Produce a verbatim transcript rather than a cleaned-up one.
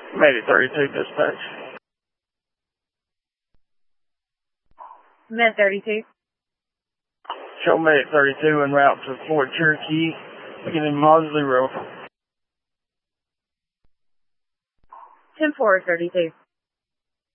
Medic thirty-two, dispatch. Med thirty-two. Show Medic thirty-two en route to Fort Cherokee, beginning Mach zero. ten four thirty-two.